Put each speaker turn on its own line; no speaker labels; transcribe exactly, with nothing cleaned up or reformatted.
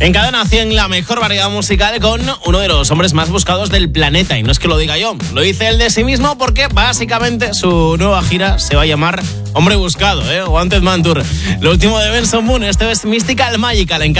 En Cadena cien, la mejor variedad musical con uno de los hombres más buscados del planeta. Y no es que lo diga yo, lo dice él de sí mismo porque básicamente su nueva gira se va a llamar Hombre Buscado, ¿eh? Wanted Man Tour. Lo último de Benson Moon, este es Mystical Magical en Cadena.